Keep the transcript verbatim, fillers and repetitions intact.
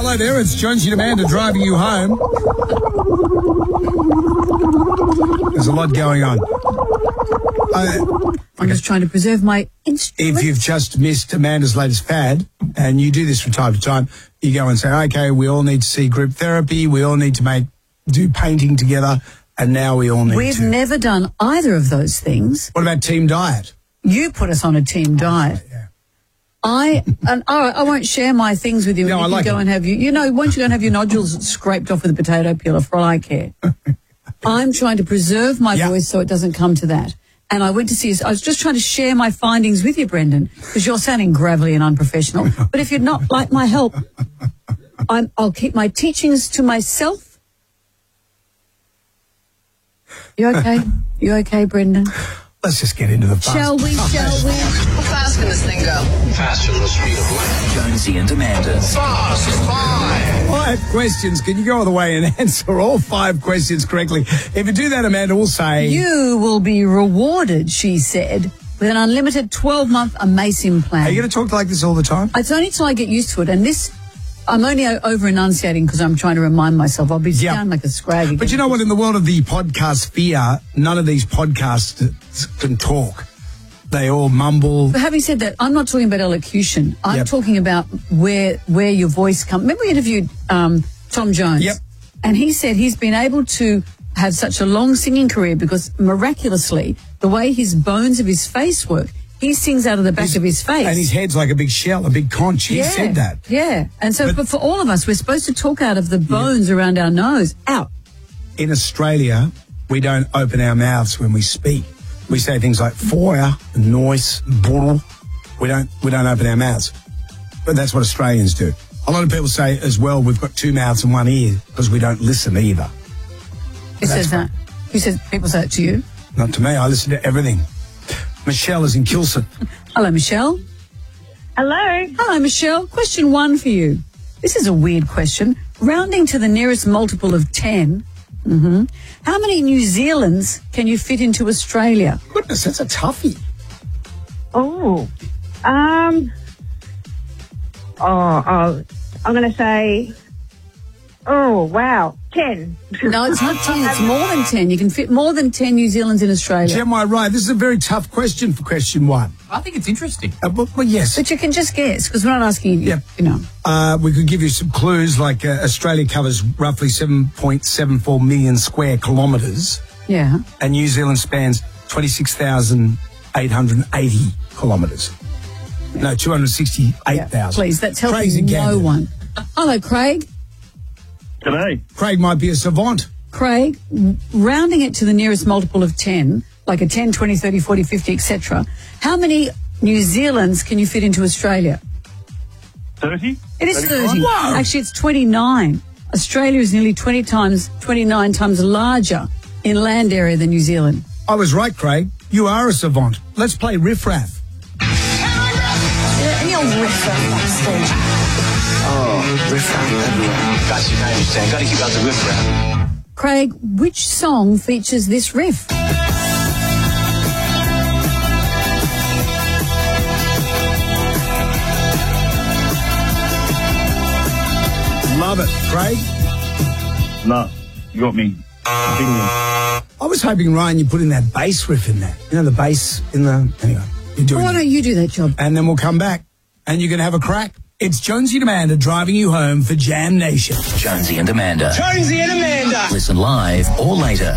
Hello there, it's Jonesy and Amanda driving you home. There's a lot going on. Uh, I'm just trying to preserve my instrument. If you've just missed Amanda's latest fad, and you do this from time to time, you go and say, okay, we all need to see group therapy, we all need to make do painting together, and now we all need We've to... We've never done either of those things. What about team diet? You put us on a team diet. Yeah. I and oh, I won't share my things with you. No, you I can like go it. and have you. You know, won't you go and have your nodules scraped off with a potato peeler for all I care? I'm trying to preserve my yeah. voice so it doesn't come to that. And I went to see. I was just trying to share my findings with you, Brendan, because you're sounding gravelly and unprofessional. But if you'd not like my help, I'm, I'll keep my teachings to myself. You okay? You okay, Brendan? Let's just get into the fast. Shall we? Shall we? How fast can this thing go? Faster than the speed of light. Jonesy and Amanda. Fast five. Five questions. Can you go all the way and answer all five questions correctly? If you do that, Amanda will say... You will be rewarded, she said, with an unlimited twelve-month Amasim plan. Are you going to talk like this all the time? It's only till I get used to it. And this, I'm only over-enunciating because I'm trying to remind myself. I'll be Yep. down like a scrag again. But you know what? In the world of the podcast sphere, none of these podcasts can talk. They all mumble. But having said that, I'm not talking about elocution. I'm Yep. talking about where where your voice comes. Remember we interviewed um, Tom Jones? Yep. And he said he's been able to have such a long singing career because miraculously, the way his bones of his face work, he sings out of the back His- of his face. And his head's like a big shell, a big conch. He yeah. said that. Yeah. And so But- but for all of us, we're supposed to talk out of the bones around our nose. Out. In Australia, we don't open our mouths when we speak. We say things like foyer, noise, burl. We don't, we don't open our mouths. But that's what Australians do. A lot of people say as well, we've got two mouths and one ear because we don't listen either. Who says that? Who says people say it to you? Not to me. I listen to everything. Michelle is in Kilson. Hello, Michelle. Hello. Hello, Michelle. Question one for you. This is a weird question. Rounding to the nearest multiple of ten, mm-hmm, how many New Zealands can you fit into Australia? Goodness, that's a toughie. Oh, um, oh, oh I'm going to say, oh, wow, ten. No, it's not ten. It's more than ten. You can fit more than ten New Zealands in Australia. Am I right? This is a very tough question for question one. I think it's interesting. Uh, but, but yes, But you can just guess because we're not asking you, Yep. you know. uh, we could give you some clues like uh, Australia covers roughly seven point seven four million square kilometres Yeah. and New Zealand spans twenty-six thousand eight hundred eighty kilometres. No, two hundred sixty-eight thousand. Please, that's helping Crazy no gander. one. Hello, Craig. G'day. Craig might be a savant. Craig, rounding it to the nearest multiple of ten, like a ten, twenty, thirty, forty, fifty, et cetera, how many New Zealands can you fit into Australia? thirty? It is thirty-five? thirty. Whoa. Actually, it's twenty-nine. Australia is nearly twenty times, twenty-nine times larger in land area than New Zealand. I was right, Craig. You are a savant. Let's play Riff Raff. Any old riff backstage. Oh, riff raff everywhere. Got you, I understand. Got to keep out the riff raff. Craig, which song features this riff? Love it, Craig. No, you got me. I was hoping, Ryan, you put in that bass riff in there. You know, the bass in the... Anyway, you're doing Why it. don't you do that job? And then we'll come back and you can have a crack. It's Jonesy and Amanda driving you home for Jam Nation. Jonesy and Amanda. Jonesy and Amanda. Listen live or later